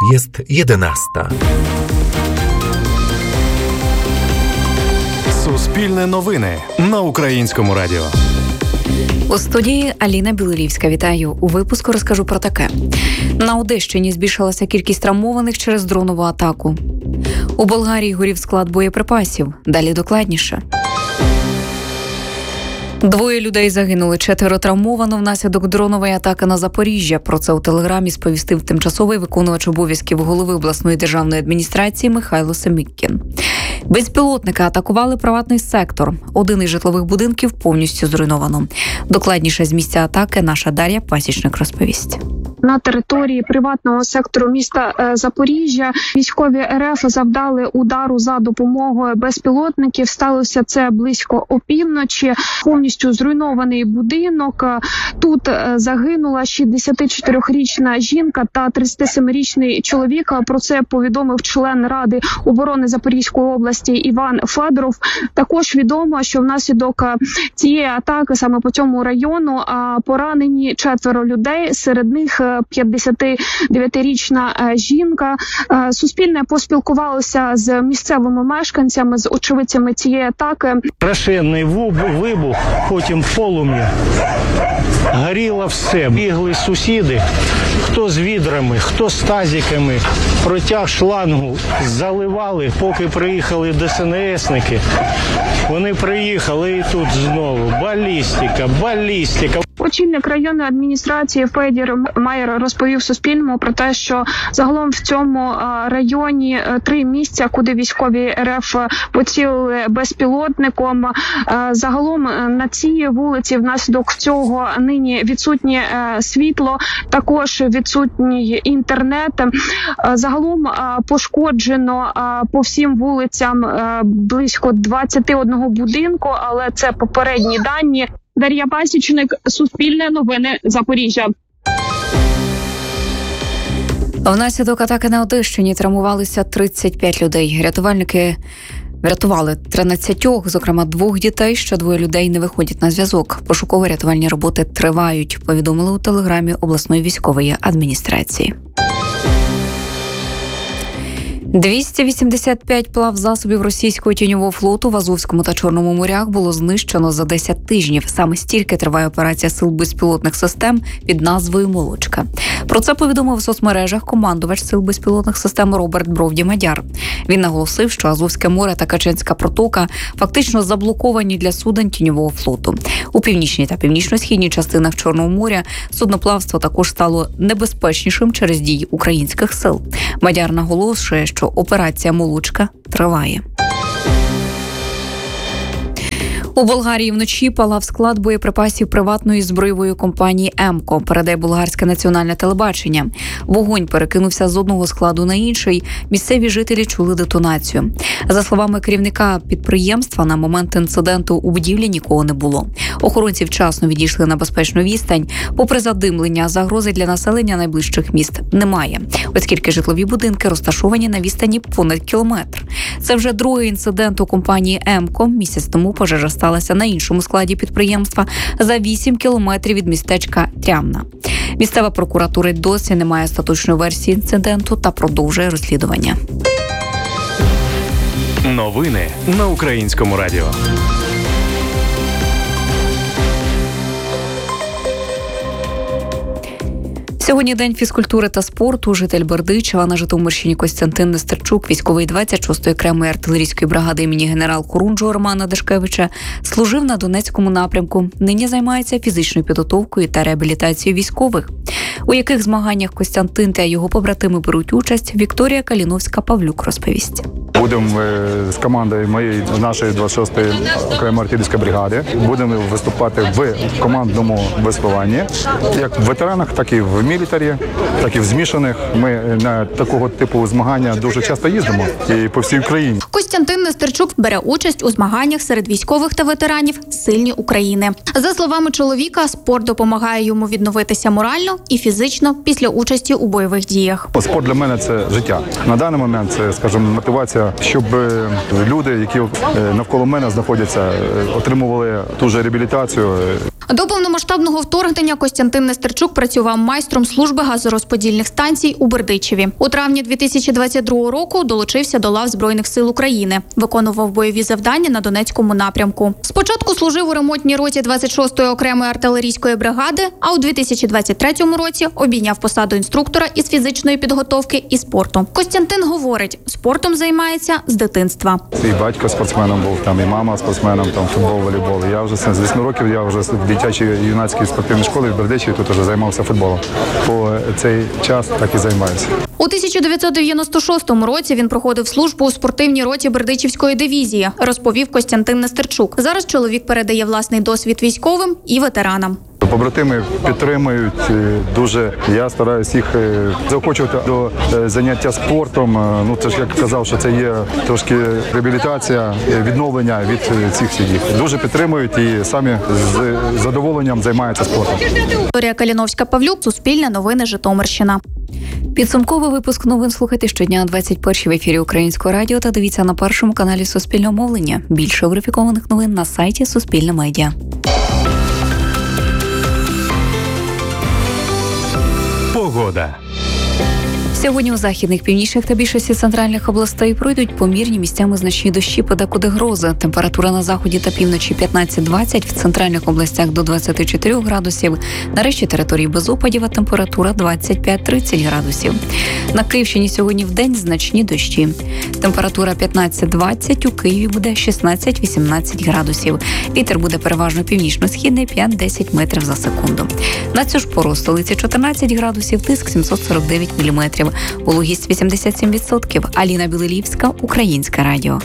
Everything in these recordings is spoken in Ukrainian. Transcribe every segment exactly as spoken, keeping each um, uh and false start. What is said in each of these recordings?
Jest jedenasta. Суспільне новини на Українському радіо. У студії Аліна Білорівська. Вітаю. У випуску розкажу про таке. На Одещині збільшилася кількість травмованих через дронову атаку. У Болгарії горів склад боєприпасів. Далі докладніше. Двоє людей загинули, четверо травмовано внаслідок дронової атаки на Запоріжжя. Про це у Телеграмі сповістив тимчасовий виконувач обов'язків голови обласної державної адміністрації Михайло Семіккін. Безпілотники атакували приватний сектор. Один із житлових будинків повністю зруйновано. Докладніше з місця атаки наша Дар'я Пасічник розповість. На території приватного сектору міста Запоріжжя військові РФ завдали удару за допомогою безпілотників. Сталося це близько опівночі. Повністю зруйнований будинок. Тут загинула шістдесятичотирирічна жінка та тридцятисемирічний чоловік. Про це повідомив член Ради оборони Запорізької області Іван Федоров. Також відомо, що внаслідок цієї атаки саме по цьому району поранені четверо людей, серед них п'ятдесятидев'ятирічна жінка. Суспільне поспілкувалося з місцевими мешканцями, з очевидцями цієї атаки. Страшенний вибух, потім полум'я. Горіло все. Бігли сусіди, хто з відрами, хто з тазиками. Протяг шлангу заливали, поки приїхали ДСНСники. Вони приїхали і тут знову балістика, балістика. Очільник районної адміністрації Федір Майер розповів Суспільному про те, що загалом в цьому районі три місця, куди військові РФ поцілили безпілотником. Загалом на цій вулиці внаслідок цього нині відсутнє світло, також відсутній інтернет. Загалом пошкоджено по всім вулицям близько двадцяти одного будинку, але це попередні дані. Дар'я Пасічник, Суспільне новини, Запоріжжя. Внаслідок атаки на Одещині травмувалися тридцять п'ять людей. Рятувальники врятували тринадцятьох, зокрема двох дітей, ще двоє людей не виходять на зв'язок. Пошуково-рятувальні роботи тривають, повідомили у Телеграмі обласної військової адміністрації. двісті вісімдесят п'ять плавзасобів російського тіньового флоту в Азовському та Чорному морях було знищено за десять тижнів. Саме стільки триває операція сил безпілотних систем під назвою «Молочка». Про це повідомив у соцмережах командувач сил безпілотних систем Роберт Бровді-Мадяр. Він наголосив, що Азовське море та Качинська протока фактично заблоковані для суден тіньового флоту. У північній та північно-східній частинах Чорного моря судноплавство також стало небезпечнішим через дії українських сил. Мадяр наголошує, що операція «Молочка» триває. У Болгарії вночі палав склад боєприпасів приватної збройової компанії «Емко», передає болгарське національне телебачення. Вогонь перекинувся з одного складу на інший. Місцеві жителі чули детонацію. За словами керівника підприємства, на момент інциденту у будівлі нікого не було. Охоронці вчасно відійшли на безпечну відстань. Попри задимлення, загрози для населення найближчих міст немає, оскільки житлові будинки розташовані на відстані понад кілометр. Це вже другий інцидент у компанії «Емко». Місяць тому пожежа стала на іншому складі підприємства за вісім кілометрів від містечка Трямна. Місцева прокуратура досі не має остаточної версії інциденту та продовжує розслідування. Новини на Українському радіо. Сьогодні день фізкультури та спорту. Житель Бердичева на Житомирщині Костянтин Нестерчук, військовий двадцять шостої окремої артилерійської бригади імені генерал-хорунжого Романа Дашкевича, служив на Донецькому напрямку. Нині займається фізичною підготовкою та реабілітацією військових. У яких змаганнях Костянтин та його побратими беруть участь, Вікторія Каліновська-Павлюк розповість. Будемо з командою моєї, нашої двадцять шостої окремої артилерійської бригади. Будемо виступати в командному веслуванні, як в ветеранах, так і в мілітарі, так і в змішаних. Ми на такого типу змагання дуже часто їздимо і по всій Україні. Костянтин Нестерчук бере участь у змаганнях серед військових та ветеранів «Сильні України». За словами чоловіка, спорт допомагає йому відновитися морально і фізично після участі у бойових діях. Спорт для мене – це життя. На даний момент це, скажімо, мотивація, щоб люди, які навколо мене знаходяться, отримували ту ж реабілітацію. До повномасштабного вторгнення Костянтин Нестерчук працював майстром служби газорозподільних станцій у Бердичеві. У травні дві тисячі двадцять другого року долучився до лав Збройних сил України. Виконував бойові завдання на Донецькому напрямку. Спочатку служив у ремонтній роті двадцять шостої окремої артилерійської бригади, а у дві тисячі двадцять третьому році обійняв посаду інструктора із фізичної підготовки і спорту. Костянтин говорить, спортом займається з дитинства. І батько спортсменом був, там і мама спортсменом, там футбол, волейбол. Я вже з вісьми років, я вже в дитячій юнацькій спортивній школі в Бердичеві тут вже займався футболом. По цей час так і займаюся. У тисяча дев'ятсот дев'яносто шостому році він проходив службу у спортивній роті Бердичівської дивізії, розповів Костянтин Нестерчук. Зараз чоловік передає власний досвід військовим і ветеранам. Побратими підтримують дуже. Я стараюся їх заохочувати до заняття спортом. Ну, це ж як казав, що це є трошки реабілітація, відновлення від цих всіх. Дуже підтримують і самі з задоволенням займаються спортом. Вікторія Каліновська-Павлюк, Суспільне новини, Житомирщина. Підсумковий випуск новин слухайте щодня о двадцять першій в ефірі Українського радіо та дивіться на першому каналі Суспільного мовлення. Більше верифікованих новин на сайті Суспільне медіа. Погода. Сьогодні у західних, північних та більшості центральних областей пройдуть помірні, місцями значні дощі, подекуди грози. Температура на заході та півночі п'ятнадцять-двадцять, в центральних областях до двадцять чотири градусів. На решті території без опадів, а температура двадцять п'ять-тридцять градусів. На Київщині сьогодні вдень значні дощі. Температура п'ятнадцять-двадцять, у Києві буде шістнадцять-вісімнадцять градусів. Вітер буде переважно північно-східний п'ять-десять метрів за секунду. На цю ж пору столиці чотирнадцять градусів, тиск сімсот сорок дев'ять міліметрів. Вологість вісімдесят сім відсотків. Аліна Білилівська, Українське радіо.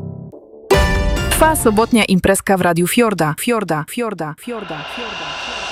Trwa sobotnia imprezka w Radiu Fiorda. Fiorda, Fiorda, Fiorda, Fiorda.